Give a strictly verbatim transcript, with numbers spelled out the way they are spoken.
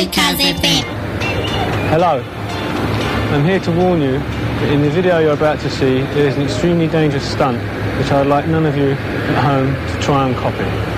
Kaz F M. Hello. I'm here to warn you that in the video you're about to see there is an extremely dangerous stunt which I would like none of you at home to try and copy.